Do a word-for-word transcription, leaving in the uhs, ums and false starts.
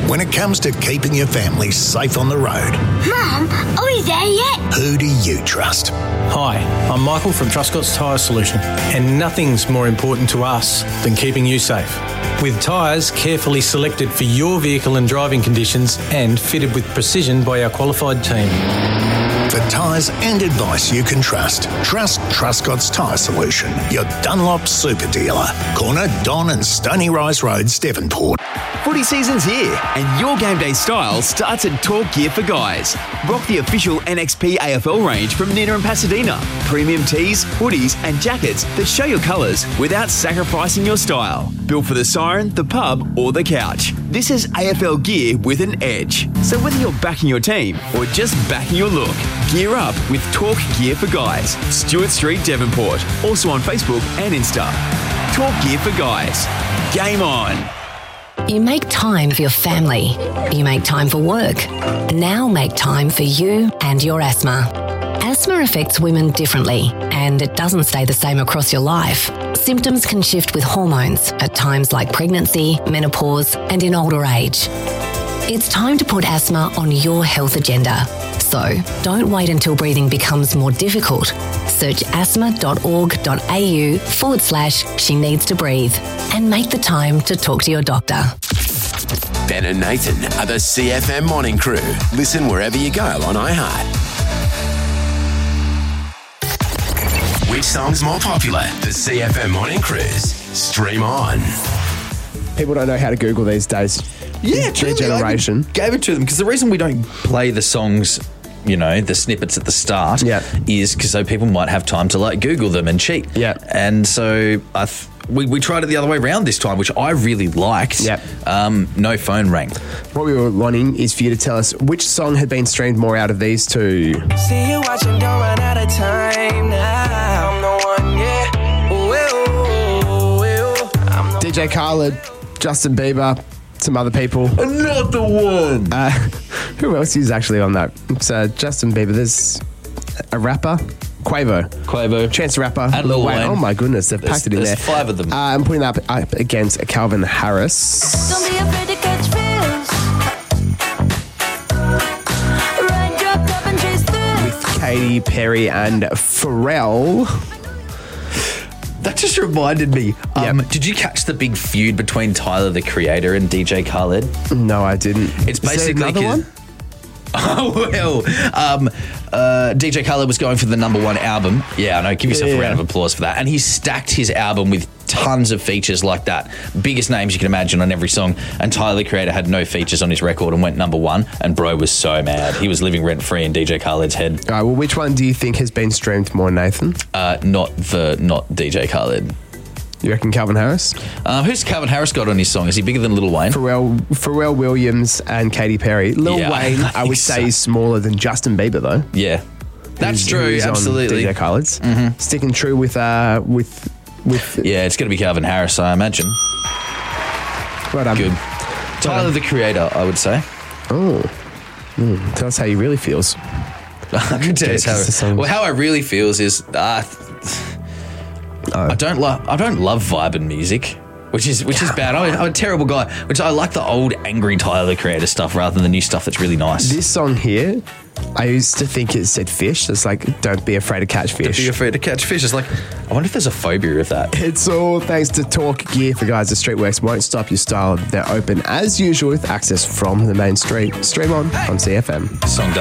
when it comes to keeping your family safe on the road. Mum, are we there yet? Who do you trust? Hi, I'm Michael from Truscott's Tyre Solution, and nothing's more important to us than keeping you safe. With tyres carefully selected for your vehicle and driving conditions and fitted with precision by our qualified team. For tyres and advice you can trust, trust Truscott's Tyre Solution, your Dunlop super dealer. Corner Don and Stony Rise Roads, Devonport. Footy season's here, and your game day style starts at Talk Gear for Guys. Rock the official N X P A F L range from Nina and Pasadena. Premium tees, hoodies, and jackets that show your colours without sacrificing your style. Built for the siren, the pub, or the couch. This is A F L gear with an edge. So whether you're backing your team or just backing your look, gear up with Talk Gear for Guys. Stewart Street, Devonport. Also on Facebook and Insta. Talk Gear for Guys. Game on. You make time for your family. You make time for work. Now make time for you and your asthma. Asthma affects women differently, and it doesn't stay the same across your life. Symptoms can shift with hormones at times like pregnancy, menopause, and in older age. It's time to put asthma on your health agenda. So don't wait until breathing becomes more difficult. Search asthma.org.au forward slash she needs to breathe and make the time to talk to your doctor. Ben and Nathan are the C F M Morning Crew. Listen wherever you go on iHeart. Which song's more popular? The C F M Morning Cruise. Stream on. People don't know how to Google these days. Yeah, Their truly, generation. I gave it to them because the reason we don't play the songs, you know, the snippets at the start, yeah. is because so people might have time to like Google them and cheat. Yeah, and so I. Th- We, we tried it the other way around this time, which I really liked. Yep. Um, no phone rang. What we were wanting is for you to tell us which song had been streamed more out of these two. See you watching, don't run out of time now. I'm the one, yeah. Ooh, ooh, ooh. I'm the D J Khaled, Justin Bieber, some other people. Another one. Uh, who else is actually on that? It's uh, Justin Bieber. There's a rapper. Quavo. Quavo. Chance the Rapper. And Lil Wayne. Oh my goodness, they've There's- packed it in there. there's five of them. Uh, I'm putting that up, up against Calvin Harris. Don't be afraid to catch feels. Run, drop, drop, and chase through. With Katy Perry and Pharrell. That just reminded me. Um, Did you catch the big feud between Tyler, the Creator, and D J Khaled? No, I didn't. It's Is there basically another one? Oh, well, um, uh, D J Khaled was going for the number one album. Yeah, I know. Give yourself Yeah. a round of applause for that. And he stacked his album with tons of features like that. Biggest names you can imagine on every song. And Tyler, the Creator, had no features on his record and went number one. And bro was so mad. He was living rent-free in D J Khaled's head. All right, well, which one do you think has been streamed more, Nathan? Uh, not the, not D J Khaled. You reckon Calvin Harris? Um, who's Calvin Harris got on his song? Is he bigger than Lil Wayne? Pharrell, Pharrell Williams and Katy Perry. Lil Yeah, Wayne, I I would think so. say, is smaller than Justin Bieber, though. Yeah. That's Who's- true, who's on absolutely. D J Khaled's. Mhm. Sticking true with, uh, with, with. Yeah, it's going to be Calvin Harris, I imagine. Right on. Good. Tyler, the Creator, I would say. Oh. Mm, tell us how he really feels. I can tell you Yeah, 'cause the how. songs- Well, how I really feels is uh, I don't love. I don't love vibing music, which is which is bad. I'm a, I'm a terrible guy. Which I like the old angry Tyler the Creator stuff rather than the new stuff that's really nice. This song here, I used to think it said fish. It's like, don't be afraid to catch fish. Don't be afraid to catch fish. It's like, I wonder if there's a phobia of that. It's all thanks to Talk Gear for Guys. The Streetworks won't stop your style. They're open as usual with access from the main street. Stream on on C F M. Song